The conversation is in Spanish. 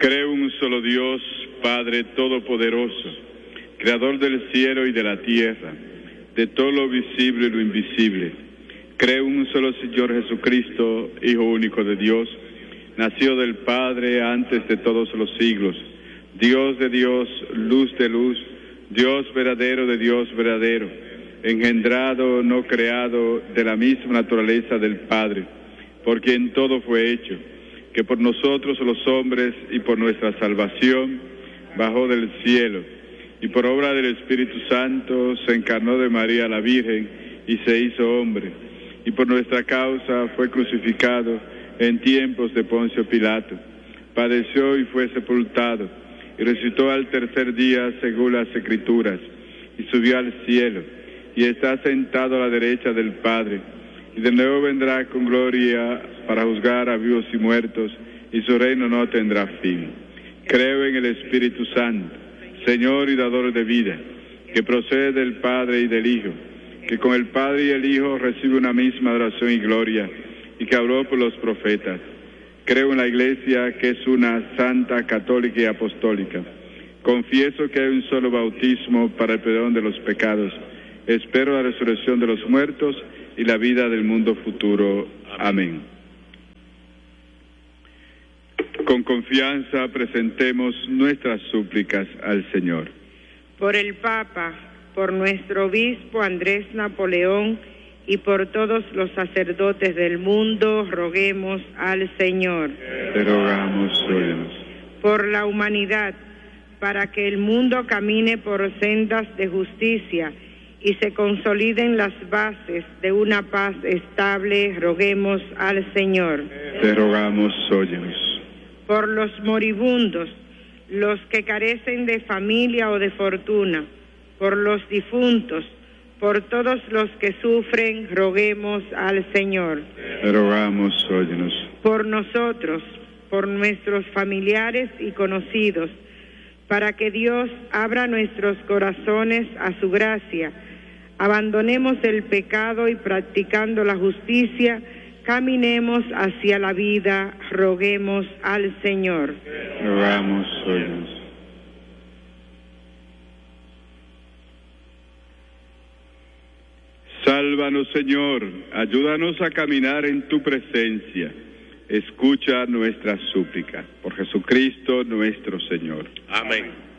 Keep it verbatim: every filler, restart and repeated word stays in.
Creo en un solo Dios, Padre Todopoderoso, Creador del cielo y de la tierra, de todo lo visible y lo invisible. Creo en un solo Señor Jesucristo, Hijo único de Dios, nacido del Padre antes de todos los siglos, Dios de Dios, luz de luz, Dios verdadero de Dios verdadero, engendrado, no creado, de la misma naturaleza del Padre, por quien todo fue hecho, que por nosotros los hombres y por nuestra salvación bajó del cielo, y por obra del Espíritu Santo se encarnó de María la Virgen y se hizo hombre, y por nuestra causa fue crucificado en tiempos de Poncio Pilato, padeció y fue sepultado, y resucitó al tercer día según las Escrituras, y subió al cielo, y está sentado a la derecha del Padre, y de nuevo vendrá con gloria para juzgar a vivos y muertos, y su reino no tendrá fin. Creo en el Espíritu Santo, Señor y dador de vida, que procede del Padre y del Hijo, que con el Padre y el Hijo recibe una misma adoración y gloria, y que habló por los profetas. Creo en la Iglesia, que es una santa, católica y apostólica. Confieso que hay un solo bautismo para el perdón de los pecados. Espero la resurrección de los muertos y la vida del mundo futuro. Amén. Con confianza presentemos nuestras súplicas al Señor. Por el Papa, por nuestro obispo Andrés Napoleón y por todos los sacerdotes del mundo, roguemos al Señor. Te rogamos, óyenos. Por la humanidad, para que el mundo camine por sendas de justicia y se consoliden las bases de una paz estable, roguemos al Señor. Te rogamos, óyenos. Por los moribundos, los que carecen de familia o de fortuna, por los difuntos, por todos los que sufren, roguemos al Señor. Te rogamos, óyenos. Por nosotros, por nuestros familiares y conocidos, para que Dios abra nuestros corazones a su gracia, abandonemos el pecado y practicando la justicia, caminemos hacia la vida, roguemos al Señor. Rogamos, óyenos. Sálvanos, Señor, ayúdanos a caminar en tu presencia. Escucha nuestra súplica. Por Jesucristo nuestro Señor. Amén.